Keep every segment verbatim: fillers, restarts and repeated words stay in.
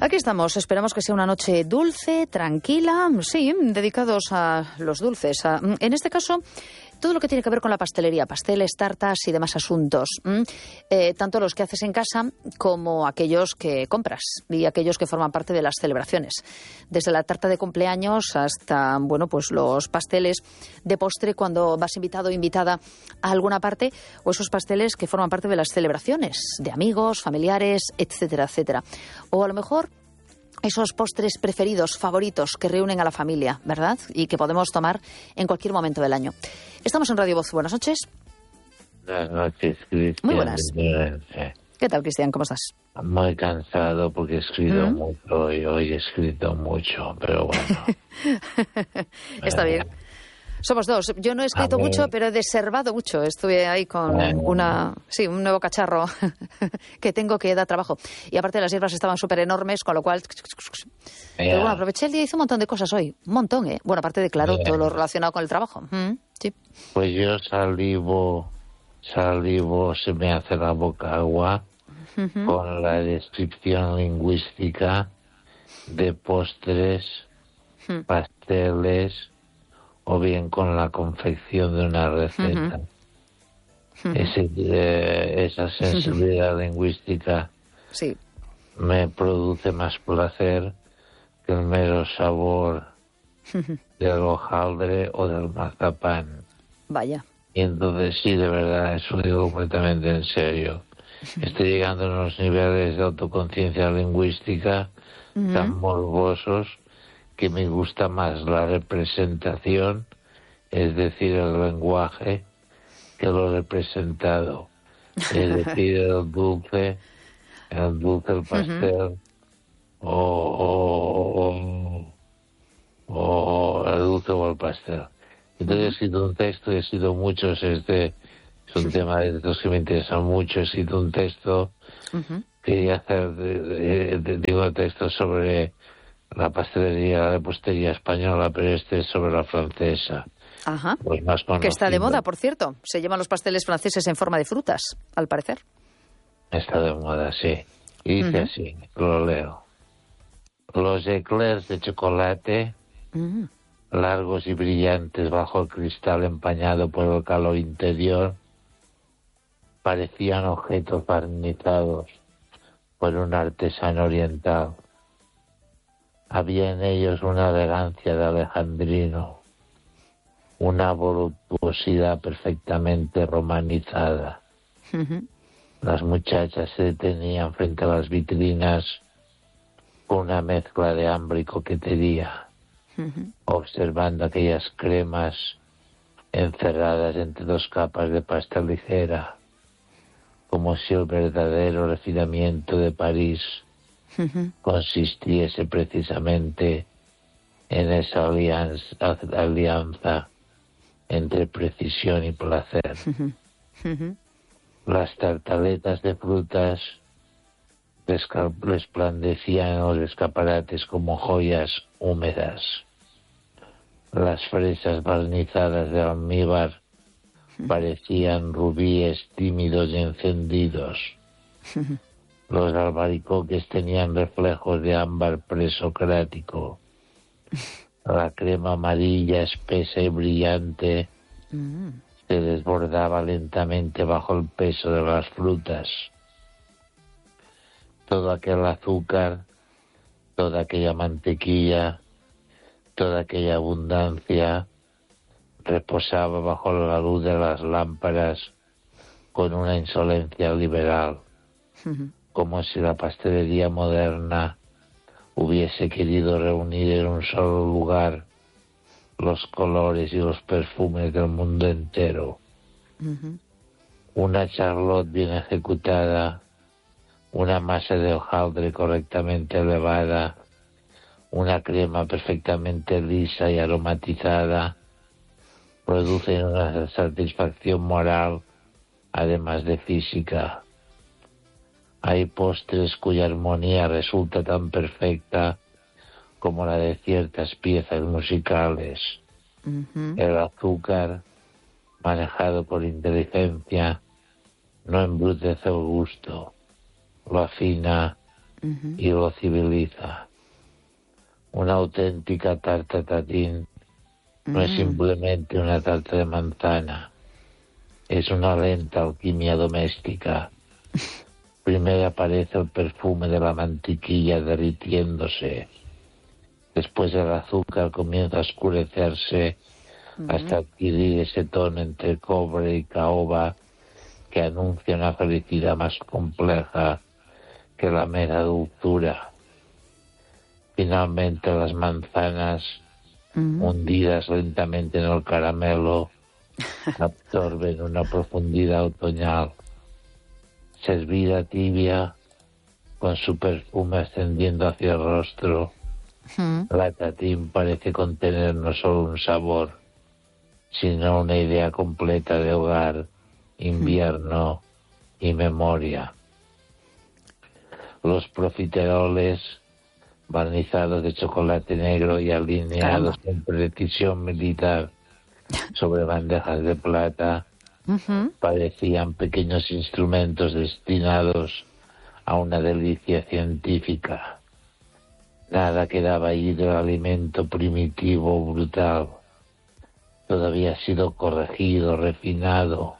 Aquí estamos, esperamos que sea una noche dulce, tranquila, sí, dedicados a los dulces. A, en este caso, todo lo que tiene que ver con la pastelería, pasteles, tartas y demás asuntos. Eh, tanto los que haces en casa como aquellos que compras y aquellos que forman parte de las celebraciones. Desde la tarta de cumpleaños hasta, bueno, pues los pasteles de postre cuando vas invitado o invitada a alguna parte, o esos pasteles que forman parte de las celebraciones de amigos, familiares, etcétera, etcétera. O a lo mejor esos postres preferidos, favoritos, que reúnen a la familia, ¿verdad? Y que podemos tomar en cualquier momento del año. Estamos en Radio Voz. Buenas noches. Buenas noches, Cristian. Muy buenas. ¿Qué tal, Cristian? ¿Cómo estás? Muy cansado porque he escrito ¿Mm? mucho y hoy he escrito mucho, pero bueno. Está bien. Somos dos. Yo no he escrito A ver. mucho, pero he deservado mucho. Estuve ahí con Bueno. una, sí, un nuevo cacharro que tengo que da trabajo. Y aparte las hierbas estaban súper enormes, con lo cual... Pero bueno, aproveché el día y hice un montón de cosas hoy. Un montón, ¿eh? Bueno, aparte de, claro, Bien. todo lo relacionado con el trabajo. Mm, sí. Pues yo salivo, salivo, se me hace la boca agua Ujú. con la descripción lingüística de postres, Mm. pasteles o bien con la confección de una receta. Ujú. Ese, eh, esa sensibilidad lingüística Sí. me produce más placer que el mero sabor del hojaldre o del mazapán. Vaya. Y entonces sí, de verdad, eso lo digo completamente en serio. Estoy llegando a unos niveles de autoconciencia lingüística tan morbosos que me gusta más la representación, es decir, el lenguaje, que lo representado. Es decir, el dulce, el dulce, el pastel, o, o, o el dulce o el pastel. Entonces he escrito un texto, he escrito muchos, este es un tema de estos que me interesan mucho, he escrito un texto, Ujú. quería hacer, de- de- digo, un texto sobre la pastelería, la repostería española, pero este es sobre la francesa, Ajá. pues más Que está de conocido. moda, por cierto. Se llaman los pasteles franceses en forma de frutas, al parecer. Está de moda, sí. Y dice Ujú. así, lo leo. Los eclairs de chocolate, Mm. largos y brillantes bajo el cristal empañado por el calor interior, parecían objetos barnizados por un artesano oriental. Había en ellos una elegancia de alejandrino, una voluptuosidad perfectamente romanizada. Ujú. Las muchachas se detenían frente a las vitrinas con una mezcla de hambre y coquetería, Ujú. observando aquellas cremas encerradas entre dos capas de pasta ligera, como si el verdadero refinamiento de París Ujú. consistiese precisamente en esa alianza, alianza entre precisión y placer. Ujú. Las tartaletas de frutas resca- resplandecían en los escaparates como joyas húmedas. Las fresas barnizadas de almíbar parecían rubíes tímidos y encendidos. Los albaricoques tenían reflejos de ámbar presocrático. La crema amarilla, espesa y brillante, Mm. se desbordaba lentamente bajo el peso de las frutas. Todo aquel azúcar, toda aquella mantequilla, toda aquella abundancia reposaba bajo la luz de las lámparas con una insolencia liberal, Ujú. como si la pastelería moderna hubiese querido reunir en un solo lugar los colores y los perfumes del mundo entero. Ujú. Una charlotte bien ejecutada, una masa de hojaldre correctamente elevada, una crema perfectamente lisa y aromatizada, producen una satisfacción moral, además de física. Hay postres cuya armonía resulta tan perfecta como la de ciertas piezas musicales. Ujú. El azúcar, manejado con inteligencia, no embrutece el gusto, lo afina uh-huh. y lo civiliza. Una auténtica tarta tatín uh-huh. no es simplemente una tarta de manzana, es una lenta alquimia doméstica. Primero aparece el perfume de la mantequilla derritiéndose. Después el azúcar comienza a oscurecerse uh-huh. hasta adquirir ese tono entre cobre y caoba que anuncia una felicidad más compleja que la mera dulzura. Finalmente las manzanas, uh-huh. hundidas lentamente en el caramelo, absorben una profundidad otoñal. Servida tibia, con su perfume ascendiendo hacia el rostro, uh-huh. la tatín parece contener no solo un sabor, sino una idea completa de hogar, invierno uh-huh. y memoria. Los profiteroles, barnizados de chocolate negro y alineados Caramba. con precisión militar sobre bandejas de plata, uh-huh. parecían pequeños instrumentos destinados a una delicia científica. Nada quedaba allí del alimento primitivo, brutal. Todo había sido corregido, refinado,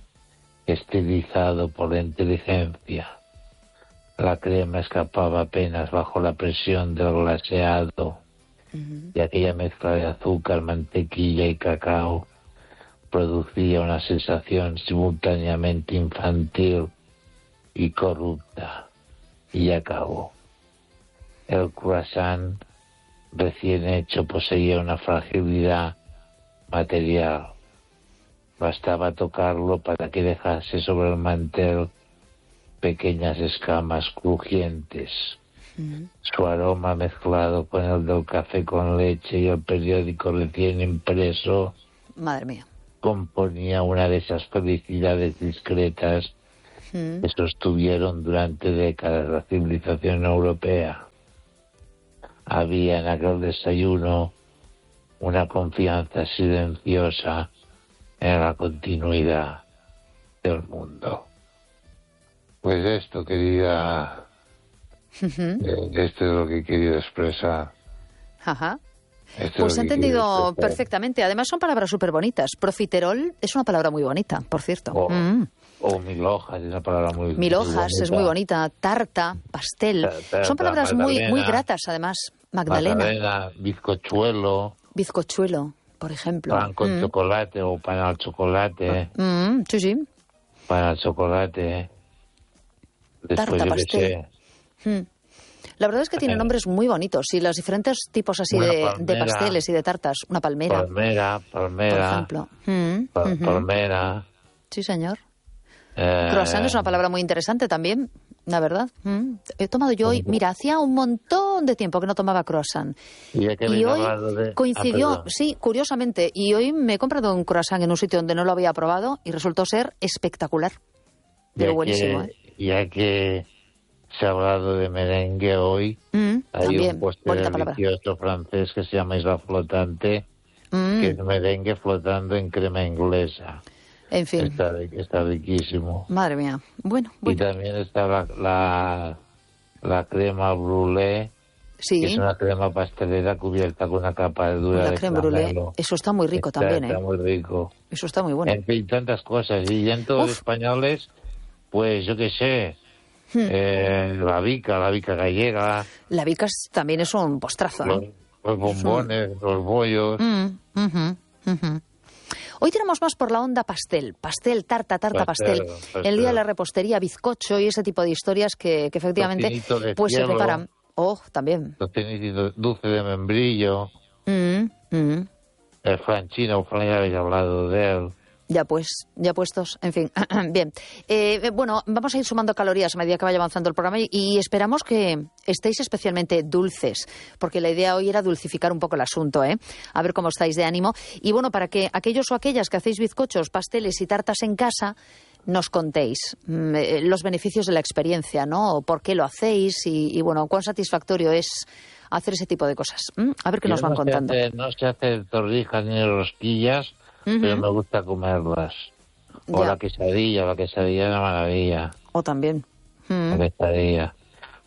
estilizado por la inteligencia. La crema escapaba apenas bajo la presión del glaseado, uh-huh. y aquella mezcla de azúcar, mantequilla y cacao producía una sensación simultáneamente infantil y corrupta. Y acabó. El croissant recién hecho poseía una fragilidad material. Bastaba tocarlo para que dejase sobre el mantel pequeñas escamas crujientes. Uh-huh. Su aroma mezclado con el del café con leche y el periódico recién impreso, madre mía, componía una de esas felicidades discretas uh-huh. que sostuvieron durante décadas la civilización europea. Había en aquel desayuno una confianza silenciosa en la continuidad del mundo. Pues esto, querida, uh-huh. eh, esto es lo que he querido expresar. Ajá. Esto pues he entendido perfectamente. Además son palabras súper bonitas. Profiterol es una palabra muy bonita, por cierto. O, mm. o mil hojas es una palabra muy, mil hojas muy bonita. Es muy bonita. Tarta, pastel. Tarta, son palabras muy, muy gratas, además. Magdalena. Magdalena, bizcochuelo. Bizcochuelo, por ejemplo. Pan con mm. chocolate o pan al chocolate. Mm, sí, sí. Pan al chocolate. Después, tarta, pastel. Mm. La verdad es que tiene nombres muy bonitos y los diferentes tipos así de, palmera, de pasteles y de tartas. Una palmera. Palmera, palmera. Por ejemplo. Mm, pa- uh-huh. Palmera. Sí, señor. Eh, Croissant es una palabra muy interesante también, la verdad. Mm. He tomado yo hoy, mira, hacía un montón de tiempo que no tomaba croissant. Y, y hoy de... coincidió, ah, sí, curiosamente, y hoy me he comprado un croissant en un sitio donde no lo había probado y resultó ser espectacular. Pero ya buenísimo, que, ¿eh? Ya que se ha hablado de merengue hoy, mm, hay también, un postre delicioso francés que se llama Isla Flotante, mm. que es merengue flotando en crema inglesa. En fin. Está, está riquísimo. Madre mía. Bueno, bueno. Y también está la, la, la crema brûlée, sí. que es una crema pastelera cubierta con una capa de dura la de crema brûlée. Eso está muy rico está, también, está ¿eh? muy rico. Eso está muy bueno. En fin, tantas cosas. Y en todos los españoles, pues yo qué sé, hmm. eh, la bica, la bica gallega. La bica también es un postrazo, Los, ¿eh? los bombones, mm. los bollos. Mm, uh-huh, uh-huh. Hoy tenemos más por la onda pastel, pastel, tarta, tarta, pastel. pastel. pastel. El día de la repostería, bizcocho y ese tipo de historias que, que efectivamente pues cielo, se preparan. Oh, también. Dulce de membrillo. Mm, mm. El franchino, Fran, ya habéis hablado de él. Ya pues, ya puestos, en fin. Bien, eh, bueno, vamos a ir sumando calorías a medida que vaya avanzando el programa y, y esperamos que estéis especialmente dulces, porque la idea hoy era dulcificar un poco el asunto, ¿eh? A ver cómo estáis de ánimo. Y bueno, para que aquellos o aquellas que hacéis bizcochos, pasteles y tartas en casa, nos contéis mmm, los beneficios de la experiencia, ¿no? ¿Por qué lo hacéis? Y, y bueno, cuán satisfactorio es hacer ese tipo de cosas. ¿Mm? A ver qué nos van no contando. Se hace, no se hace torrijas ni rosquillas, uh-huh. pero me gusta comerlas. O ya. la quesadilla, la quesadilla es una maravilla. O también. Mm. La quesadilla.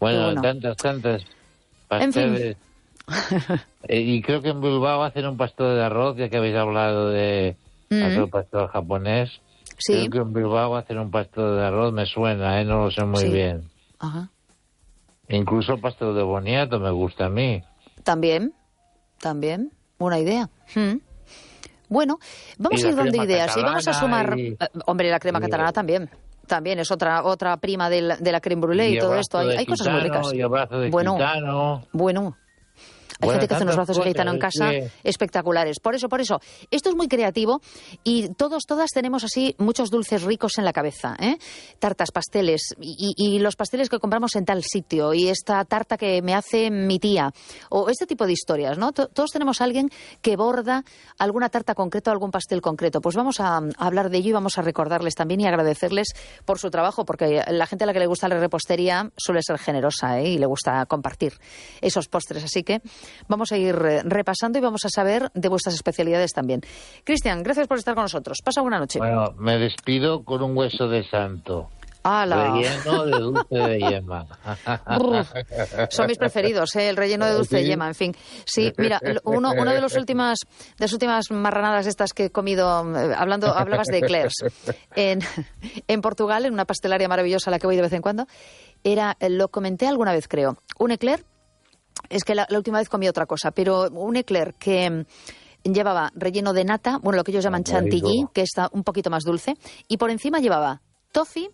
Bueno, bueno. tantas, tantas pasteles. En fin. eh, y creo que en Bilbao hacen un pastel de arroz, ya que habéis hablado de Mm. hacer pastel japonés. Sí. Creo que en Bilbao hacen un pastel de arroz, me suena, ¿eh? No lo sé muy Sí. bien. Ajá. Incluso el pastel de boniato me gusta a mí. También, también, una idea. Mm. Bueno, vamos Y a la ir dando crema ideas y vamos a catalana sumar... y- eh, hombre, la crema y- catalana también. También es otra otra prima del- de la creme brûlée y, el todo brazo esto. Hay, de hay cosas muy gitano, ricas. Y el brazo de Bueno, gitano. bueno. Hay Bueno, gente que hace unos tantas brazos de gitano en cosas, casa es espectaculares. Por eso, por eso, esto es muy creativo y todos, todas tenemos así muchos dulces ricos en la cabeza, ¿eh? Tartas, pasteles y, y los pasteles que compramos en tal sitio y esta tarta que me hace mi tía o este tipo de historias, ¿no? T- Todos tenemos a alguien que borda alguna tarta concreta o algún pastel concreto. Pues vamos a, a hablar de ello y vamos a recordarles también y agradecerles por su trabajo, porque la gente a la que le gusta la repostería suele ser generosa, ¿eh? Y le gusta compartir esos postres. Así que vamos a ir eh, repasando y vamos a saber de vuestras especialidades también. Cristian, gracias por estar con nosotros. Pasa buena noche. Bueno, me despido con un hueso de santo. ¡Hala! Relleno de dulce de yema. Uf, son mis preferidos, ¿eh? El relleno de dulce de ¿Sí? yema, en fin. Sí, mira, uno, uno de los últimas, de las últimas marranadas estas que he comido, eh, hablando, hablabas de eclairs. En, en Portugal, en una pastelaria maravillosa a la que voy de vez en cuando, era, lo comenté alguna vez, creo, un eclair. Es que la, la última vez comí otra cosa, pero un eclair que mm, llevaba relleno de nata, bueno, lo que ellos llaman Muy chantilly, rico. que está un poquito más dulce, y por encima llevaba toffee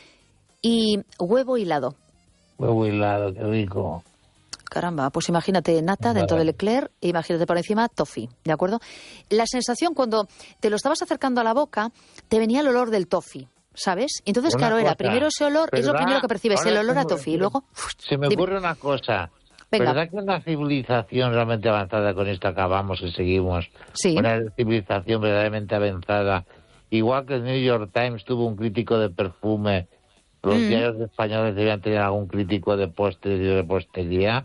y huevo hilado. Huevo hilado, qué rico. Caramba, pues imagínate nata dentro Vale. del eclair, e imagínate por encima toffee, ¿de acuerdo? La sensación cuando te lo estabas acercando a la boca, te venía el olor del toffee, ¿sabes? Entonces, Una claro, era cosa, primero ese olor, es lo ¿verdad? primero que percibes, Ahora el olor se a me- toffee, y luego... Se me Dime. ocurre una cosa. Venga. ¿Verdad que una civilización realmente avanzada, con esto acabamos y seguimos? Sí. Una civilización verdaderamente avanzada. Igual que el New York Times tuvo un crítico de perfume, los Mm. diarios españoles debían tener algún crítico de postres y de repostería.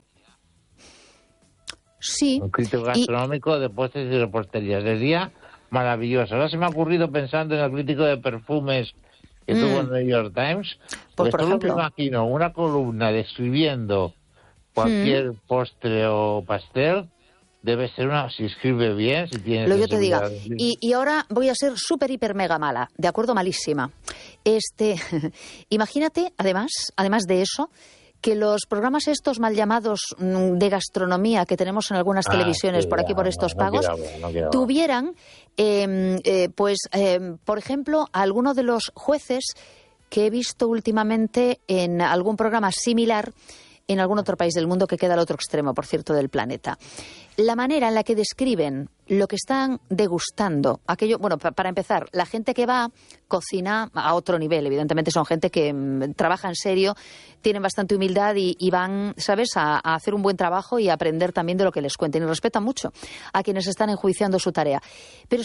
Sí. Un crítico Y- gastronómico de postres y repostería. Sería maravilloso. Ahora se me ha ocurrido pensando en el crítico de perfumes que Mm. tuvo el New York Times. Pues, por solo ejemplo. me imagino una columna describiendo cualquier Mm. postre o pastel. Debe ser una, si escribe bien, si tiene Lo yo te diga. sensibilidad. Y, y ahora voy a ser súper, hiper, mega mala, ¿de acuerdo? Malísima. Este, imagínate, además, además de eso, que los programas estos mal llamados mm, de gastronomía que tenemos en algunas Ah, televisiones sí, por aquí, ya, por estos no, no pagos, quiero hablar, no quiero hablar. tuvieran, eh, eh, pues, eh, por ejemplo, a alguno de los jueces que he visto últimamente en algún programa similar en algún otro país del mundo que queda al otro extremo, por cierto, del planeta. La manera en la que describen lo que están degustando, aquello, bueno, pa- para empezar, la gente que va cocina a otro nivel, evidentemente son gente que mm, trabaja en serio, tienen bastante humildad y, y van, ¿sabes?, a, a hacer un buen trabajo y a aprender también de lo que les cuenten y respetan mucho a quienes están enjuiciando su tarea. Pero